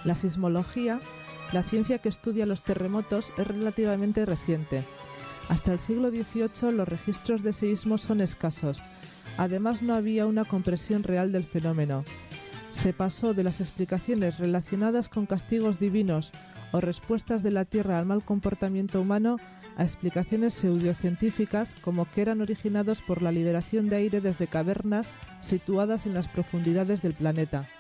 La sismología, la ciencia que estudia los terremotos, es relativamente reciente. Hasta el siglo XVIII los registros de seísmos son escasos. Además, no había una comprensión real del fenómeno. Se pasó de las explicaciones relacionadas con castigos divinos o respuestas de la Tierra al mal comportamiento humano a explicaciones pseudocientíficas como que eran originados por la liberación de aire desde cavernas situadas en las profundidades del planeta.